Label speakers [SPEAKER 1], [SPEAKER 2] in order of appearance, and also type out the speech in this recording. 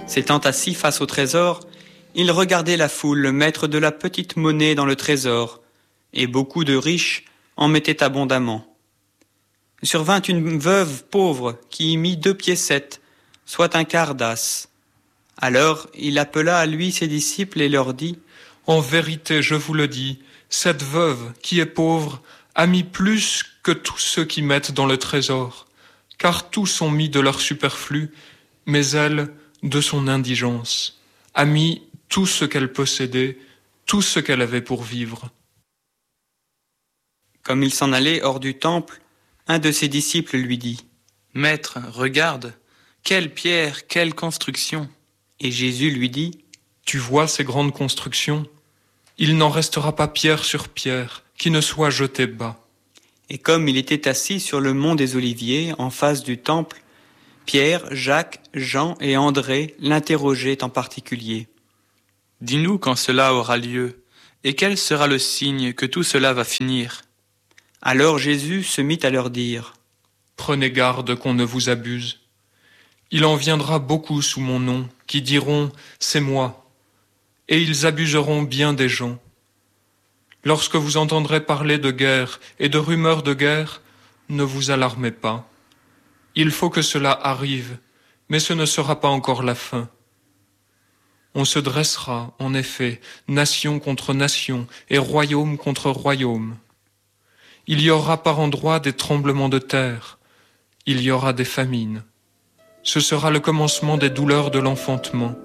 [SPEAKER 1] S'étant assis face au trésor, il regardait la foule mettre de la petite monnaie dans le trésor, et beaucoup de riches en mettaient abondamment. Survint une veuve pauvre qui y mit 2 piécettes, soit un quart d'as. Alors il appela à lui ses disciples et leur dit :
[SPEAKER 2] En vérité, je vous le dis, cette veuve, qui est pauvre, a mis plus que tous ceux qui mettent dans le trésor, car tous ont mis de leur superflu, mais elle, de son indigence, a mis tout ce qu'elle possédait, tout ce qu'elle avait pour vivre.
[SPEAKER 1] Comme il s'en allait hors du temple, un de ses disciples lui dit :
[SPEAKER 3] Maître, regarde, quelle pierre, quelle construction !
[SPEAKER 1] Et Jésus lui dit :
[SPEAKER 2] Tu vois ces grandes constructions ? Il n'en restera pas pierre sur pierre qui ne soit jetée bas.
[SPEAKER 1] Et comme il était assis sur le mont des Oliviers, en face du temple, Pierre, Jacques, Jean et André l'interrogeaient en particulier.
[SPEAKER 3] Dis-nous quand cela aura lieu, et quel sera le signe que tout cela va finir ?
[SPEAKER 1] Alors Jésus se mit à leur dire :
[SPEAKER 2] Prenez garde qu'on ne vous abuse. Il en viendra beaucoup sous mon nom, qui diront « C'est moi », et ils abuseront bien des gens. Lorsque vous entendrez parler de guerre et de rumeurs de guerre, ne vous alarmez pas. Il faut que cela arrive, mais ce ne sera pas encore la fin. On se dressera, en effet, nation contre nation et royaume contre royaume. Il y aura par endroits des tremblements de terre, il y aura des famines. Ce sera le commencement des douleurs de l'enfantement.